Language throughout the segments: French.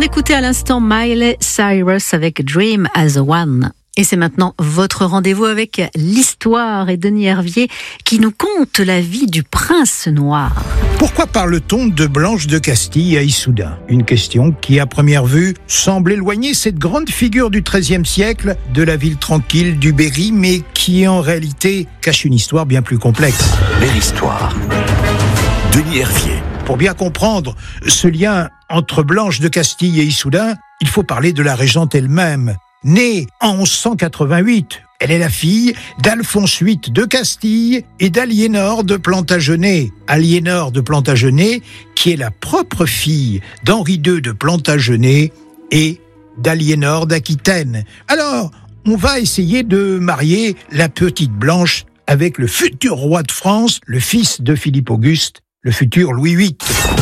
écoutait à l'instant Miley Cyrus avec Dream as One. Et c'est maintenant votre rendez-vous avec l'histoire et Denis Hervier qui nous conte la vie du prince noir. Pourquoi parle-t-on de Blanche de Castille à Issoudun ? Une question qui, à première vue, semble éloigner cette grande figure du XIIIe siècle de la ville tranquille du Berry, mais qui, en réalité, cache une histoire bien plus complexe. Berry-Histoire. Denis Hervier. Pour bien comprendre ce lien entre Blanche de Castille et Issoudun, il faut parler de la régente elle-même. Née en 1188, elle est la fille d'Alphonse VIII de Castille et d'Aliénor de Plantagenet. Aliénor de Plantagenet, qui est la propre fille d'Henri II de Plantagenet et d'Aliénor d'Aquitaine. Alors, on va essayer de marier la petite Blanche avec le futur roi de France, le fils de Philippe Auguste, le futur Louis VIII.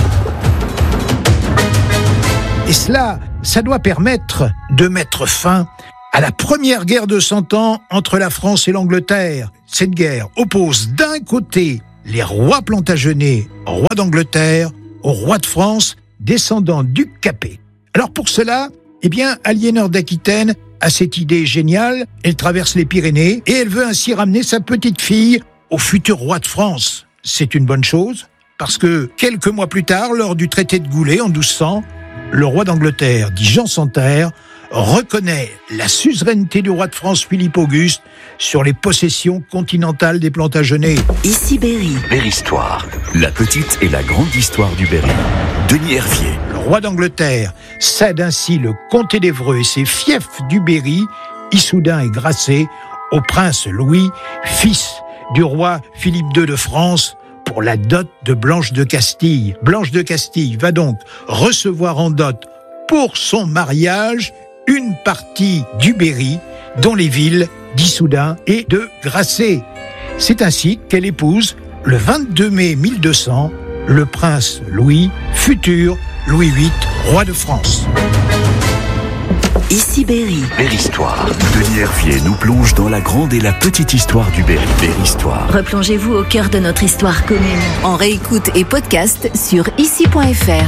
Et cela, ça doit permettre de mettre fin à la première guerre de 100 ans entre la France et l'Angleterre. Cette guerre oppose d'un côté les rois plantagenets, rois d'Angleterre, aux rois de France, descendants du Capet. Alors pour cela, Aliénor d'Aquitaine a cette idée géniale, elle traverse les Pyrénées et elle veut ainsi ramener sa petite fille au futur roi de France. C'est une bonne chose, parce que quelques mois plus tard, lors du traité de Goulet en 1200, le roi d'Angleterre, dit Jean sans Terre, reconnaît la suzeraineté du roi de France Philippe Auguste sur les possessions continentales des Plantagenets. Ici Berry. Berry-Histoire. La petite et la grande histoire du Berry. Denis Hervier. Le roi d'Angleterre cède ainsi le comté d'Évreux et ses fiefs du Berry, Issoudun et Grasset, au prince Louis, fils du roi Philippe II de France, pour la dot de Blanche de Castille. Blanche de Castille va donc recevoir en dot pour son mariage une partie du Berry, dont les villes d'Issoudun et de Grasset. C'est ainsi qu'elle épouse, le 22 mai 1200, le prince Louis, futur Louis VIII, roi de France. Ici Berry. Berry-Histoire. Denis Hervier nous plonge dans la grande et la petite histoire du Berry. Berry-Histoire. Replongez-vous au cœur de notre histoire commune. En réécoute et podcast sur ici.fr.